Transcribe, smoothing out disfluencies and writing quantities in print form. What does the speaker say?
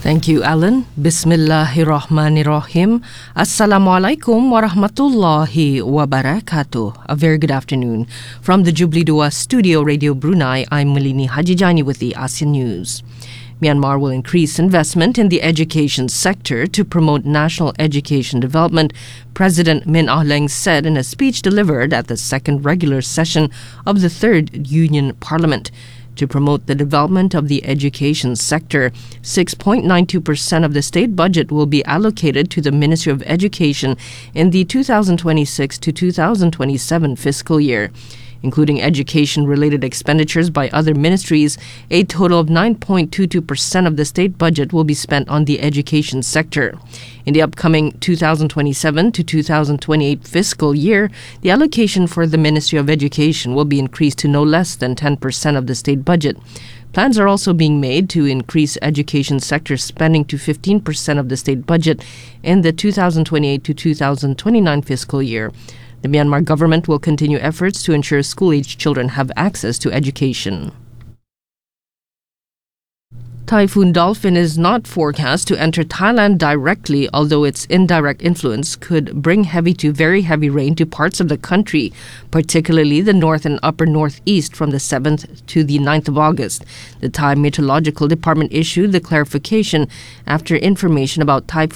Thank you, Alan. Bismillahirrahmanirrahim. Assalamualaikum warahmatullahi wabarakatuh. A very good afternoon. From the Jubilee Dua Studio Radio Brunei, I'm Malini Hajijani with the ASEAN News. Myanmar will increase investment in the education sector to promote national education development, President Min Aung Hlaing said in a speech delivered at the second regular session of the Third Union Parliament. To promote the development of the education sector, 6.92% of the state budget will be allocated to the Ministry of Education in the 2026 to 2027 fiscal year. Including education-related expenditures by other ministries, a total of 9.22% of the state budget will be spent on the education sector. In the upcoming 2027 to 2028 fiscal year, the allocation for the Ministry of Education will be increased to no less than 10% of the state budget. Plans are also being made to increase education sector spending to 15% of the state budget in the 2028 to 2029 fiscal year. The Myanmar government will continue efforts to ensure school-aged children have access to education. Typhoon Dolphin is not forecast to enter Thailand directly, although its indirect influence could bring heavy to very heavy rain to parts of the country, particularly the north and upper northeast from the 7th to the 9th of August. The Thai Meteorological Department issued the clarification after information about Typhoon